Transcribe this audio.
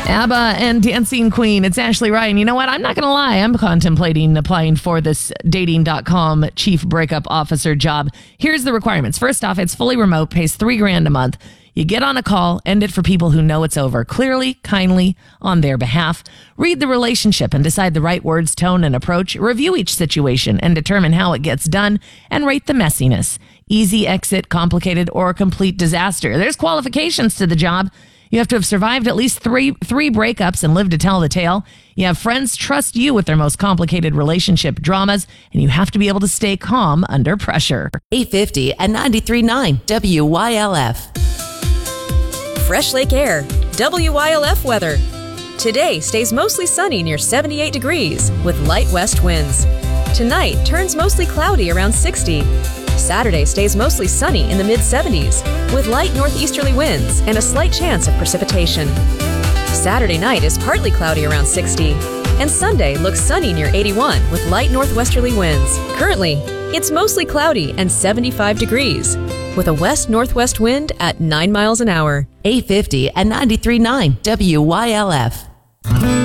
ABBA and Dancing Queen. It's Ashley Ryan. You know what? I'm not going to lie. I'm contemplating applying for this Dating.com chief breakup officer job. Here's the requirements. First off, it's fully remote, pays $3,000 a month. You get on a call, end it for people who know it's over, clearly, kindly, on their behalf. Read the relationship and decide the right words, tone, and approach. Review each situation and determine how it gets done, and rate the messiness. Easy exit, complicated, or complete disaster. There's qualifications to the job. You have to have survived at least three breakups and lived to tell the tale. You have friends trust you with their most complicated relationship dramas, and you have to be able to stay calm under pressure. 850 and 93.9 WYLF. Fresh Lake Air, WYLF weather. Today stays mostly sunny near 78 degrees with light west winds. Tonight turns mostly cloudy around 60. Saturday stays mostly sunny in the mid-70s with light northeasterly winds and a slight chance of precipitation. Saturday night is partly cloudy around 60. And Sunday looks sunny near 81 with light northwesterly winds. Currently, it's mostly cloudy and 75 degrees with a west-northwest wind at 9 miles an hour. 850 and 93.9 WYLF.